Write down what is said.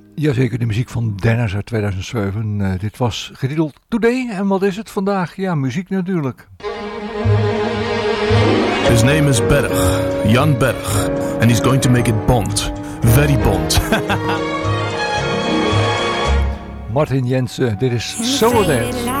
Jazeker, de muziek van Dennis uit 2007. Dit was getiteld Today. En wat is het vandaag? Ja, muziek natuurlijk. His name is Berg, Jan Berg. And he's going to make it Bond. Very Bond. Martin Jensen, dit is Solar Dance.